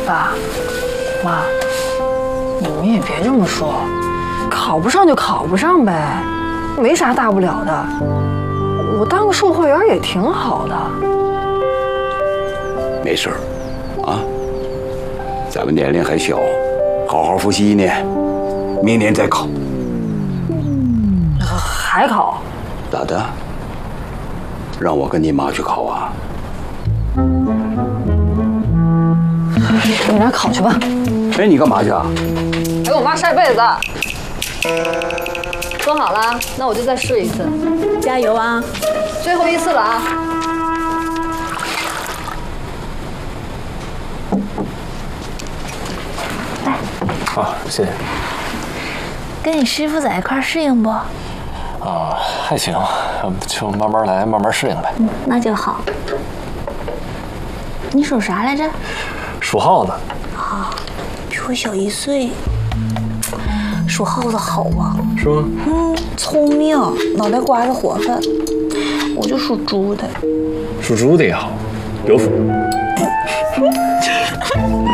爸妈，你们也别这么说，考不上就考不上呗，没啥大不了的。我当个售货员也挺好的。 没事儿，啊，咱们年龄还小，好好复习一年，明年再考。 还考？ 咋的？让我跟你妈去考啊？ 你俩考去吧。 哎，你干嘛去啊？ 给我妈晒被子。 说好了，那我就再试一次， 加油啊！ 最后一次了啊！ 啊，谢谢。 跟你师傅在一块儿适应不？ 啊，还行，就慢慢来，慢慢适应呗。 那就好。你属啥来着？ 属耗子。 啊，比我小1岁。属耗子好啊。 是吗？ 聪明，脑袋瓜子活泛。我就属猪的。 属猪的也好，有福。